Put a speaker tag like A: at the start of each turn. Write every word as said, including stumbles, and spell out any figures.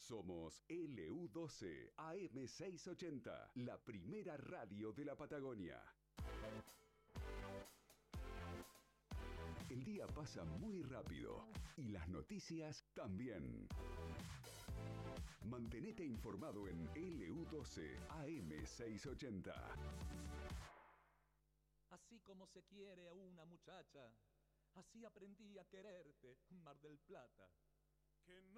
A: Somos L U doce A M seiscientos ochenta, la primera radio de la Patagonia. El día pasa muy rápido y las noticias también. Mantenete informado en L U doce A M seiscientos ochenta.
B: Así como se quiere a una muchacha, así aprendí a quererte, Mar del Plata.
C: Que no